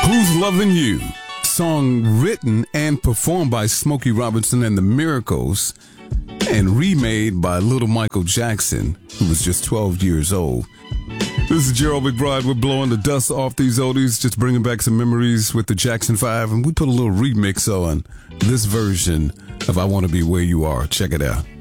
Who's Loving You? Song written and performed by Smokey Robinson and the Miracles and remade by Little Michael Jackson, who was just 12 years old. This is Gerald McBride. We're blowing the dust off these oldies, just bringing back some memories with the Jackson 5, and we put a little remix on this version of I Want to Be Where You Are. Check it out.